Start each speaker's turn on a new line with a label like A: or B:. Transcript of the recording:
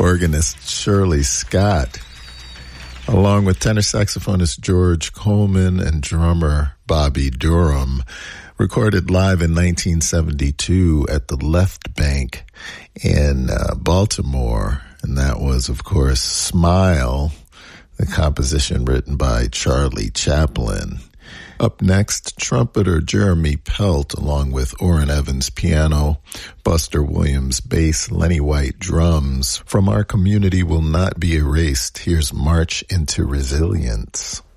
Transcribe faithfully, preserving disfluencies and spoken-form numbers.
A: organist Shirley Scott, along with tenor saxophonist George Coleman and drummer Bobby Durham, recorded live in nineteen seventy-two at the Left Bank in uh, Baltimore. And that was, of course, Smile, the composition written by Charlie Chaplin. Up next, trumpeter Jeremy Pelt, along with Orrin Evans piano, Buster Williams bass, Lenny White drums. From Our Community Will Not Be Erased, here's March into Resilience.